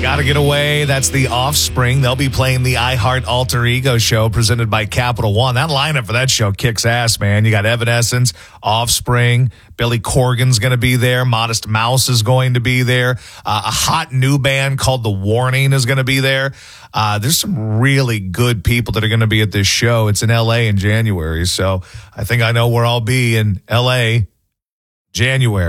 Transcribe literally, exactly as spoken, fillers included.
Gotta Get Away. That's The Offspring. They'll be playing the iHeart Alter Ego show presented by Capital One. That lineup for that show kicks ass, man. You got Evanescence, Offspring, Billy Corgan's going to be there. Modest Mouse is going to be there. Uh, a hot new band called The Warning is going to be there. Uh, there's some really good people that are going to be at this show. It's in L A in January, so I think I know where I'll be in L A January.